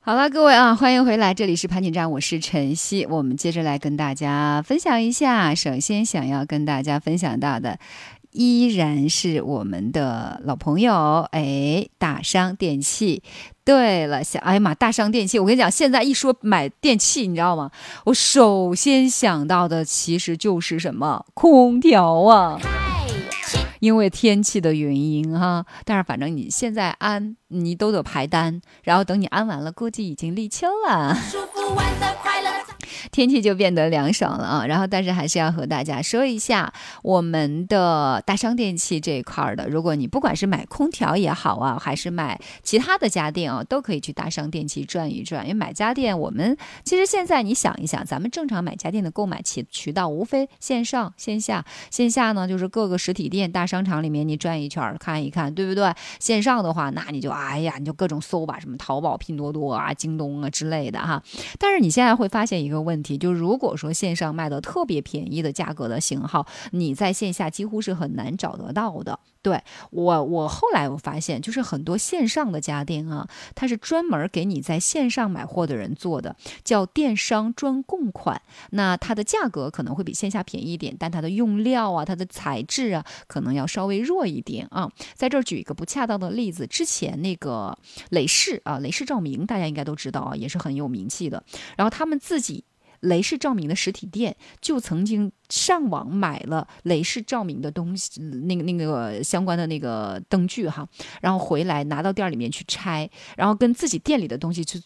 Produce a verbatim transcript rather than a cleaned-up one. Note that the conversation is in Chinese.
好了，各位啊，欢迎回来，这里是盘锦站，我是晨曦。我们接着来跟大家分享一下，首先想要跟大家分享到的依然是我们的老朋友，哎，大商电器。对了，想，哎呀妈，大商电器，我跟你讲，现在一说买电器，你知道吗？我首先想到的其实就是什么空调啊。因为天气的原因哈，但是反正你现在安，你都得排单，然后等你安完了，估计已经立秋了。天气就变得凉爽了啊，然后但是还是要和大家说一下我们的大商电器这一块的，如果你不管是买空调也好啊，还是买其他的家电啊，都可以去大商电器转一转。因为买家电，我们其实现在你想一想，咱们正常买家电的购买渠渠道无非线上线下，线下呢就是各个实体店大商场里面你转一圈看一看，对不对？线上的话，那你就哎呀，你就各种搜吧，什么淘宝、拼多多啊、京东啊之类的哈。但是你现在会发现一个问题，就如果说线上卖的特别便宜的价格的型号，你在线下几乎是很难找得到的。对，我我后来我发现，就是很多线上的家电啊，它是专门给你在线上买货的人做的，叫电商专供款。那它的价格可能会比线下便宜一点，但它的用料啊、它的材质啊，可能要稍微弱一点啊。在这儿举一个不恰当的例子，之前那个雷士啊，雷士照明大家应该都知道啊，也是很有名气的。然后他们自己雷士照明的实体店就曾经上网买了雷士照明的东西，那个那个相关的那个灯具哈，然后回来拿到店里面去拆，然后跟自己店里的东西去